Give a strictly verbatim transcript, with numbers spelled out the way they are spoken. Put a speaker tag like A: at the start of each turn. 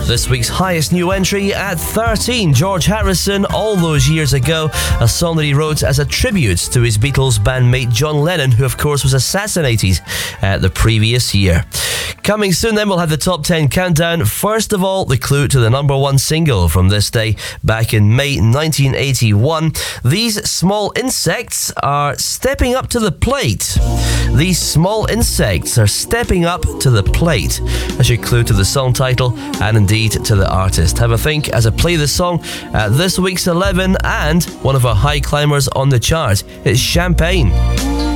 A: This week's highest new entry at thirteen, George Harrison, All Those Years Ago, a song that he wrote as a tribute to his Beatles bandmate John Lennon, who of course was assassinated uh, the previous year. Coming soon then, we'll have the top ten countdown. First of all, the clue to the number one single from this day back in May nineteen eighty-one. These small insects are stepping up to the plate. These small insects are stepping up to the plate. That's your clue to the song title and indeed to the artist. Have a think as I play the song at this week's eleven and one of our high climbers on the chart. It's Champagne.